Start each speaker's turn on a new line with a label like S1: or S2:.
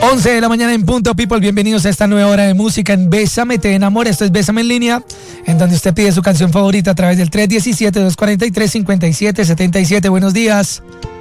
S1: 11 de la mañana en punto, people. Bienvenidos a esta nueva hora de música en Bésame, te enamora. Esto es Bésame en línea, en donde usted pide su canción favorita a través del 317-243-5777. Buenos días.